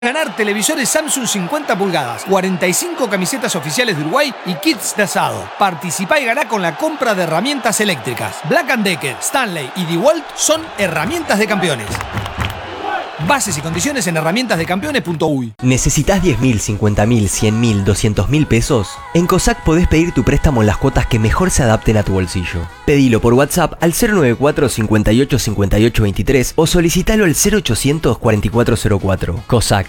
Ganar televisores Samsung 50 pulgadas, 45 camisetas oficiales de Uruguay y kits de asado. Participá y ganá con la compra de herramientas eléctricas. Black & Decker, Stanley y DeWalt son herramientas de campeones. Bases y condiciones en herramientasdecampeones.uy. ¿Necesitas 10.000, 50.000, 100.000, 200.000 pesos? En COSAC podés pedir tu préstamo en las cuotas que mejor se adapten a tu bolsillo. Pedilo por WhatsApp al 094 58 58 23 o solicitalo al 0800 4404. COSAC.